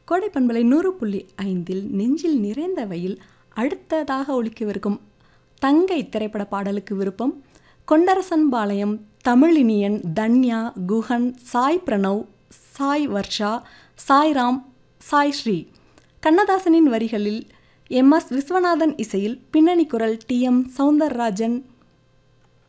கோடை பண்பலை 100.5 நெஞ்சில் நிறைந்த வயல் அடுத்ததாக ஒலிக்கவிருக்கும் தங்கை திரைப்பட பாடலுக்கு விருப்பம் கொண்டரசன் பாளையம், தமிழினியன், தன்யா, குஹன், சாய் பிரணவ், சாய் வர்ஷா, சாய்ராம், சாய் ஸ்ரீ. கண்ணதாசனின் வரிகளில் எம்.எஸ். விஸ்வநாதன் இசையில் பின்னணி குரல் டி.எம். சௌந்தரராஜன்,